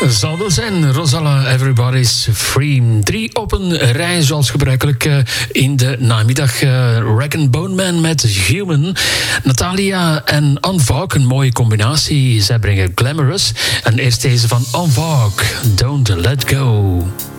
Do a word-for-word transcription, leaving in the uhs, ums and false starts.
Zal wel zijn. Rosalla, Everybody's Free. Drie op een rij, zoals gebruikelijk uh, in de namiddag. Uh, Rag and Bone Man met Human. Natalia en En Vogue, een mooie combinatie. Zij brengen Glamorous. En eerst deze van En Vogue, Don't Let Go.